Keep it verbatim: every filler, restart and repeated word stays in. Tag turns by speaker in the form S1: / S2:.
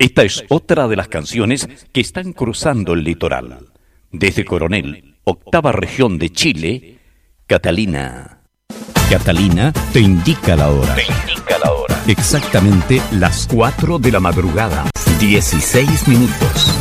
S1: Esta es otra de las canciones que están cruzando el litoral. Desde Coronel, octava región de Chile, Catalina. Catalina te indica la hora.
S2: Te indica la hora.
S1: Exactamente las cuatro de la madrugada. dieciséis minutos.